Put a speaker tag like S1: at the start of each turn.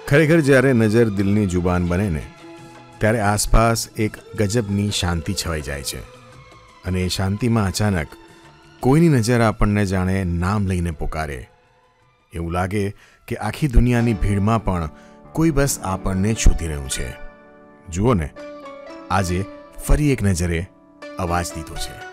S1: ખરેખર જ્યારે નજર દિલની જુબાન બને ને ત્યારે આસપાસ એક ગજબની શાંતિ છવાઈ જાય છે અને એ શાંતિમાં અચાનક કોઈની નજર આપણને જાણે નામ લઈને પુકારે. એવું લાગે કે આખી દુનિયાની ભીડમાં પણ કોઈ બસ આપણને છૂતી રહ્યું છે. જુઓ ને, આજે ફરી એક નજરે અવાજ દીધો છે.